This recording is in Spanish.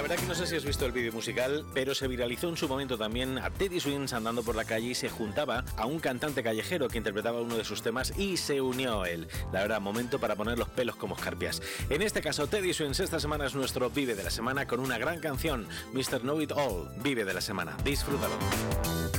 verdad que no sé si has visto el vídeo musical, pero se viralizó en su momento también a Teddy Swims andando por la calle y se juntaba a un cantante callejero que interpretaba uno de sus temas y se unió a él. La verdad, momento para poner los pelos como escarpias. En este caso, Teddy Swims esta semana es nuestro Vive de la Semana con una gran canción, Mr. Know It All, Vive de la Semana. Disfrútalo.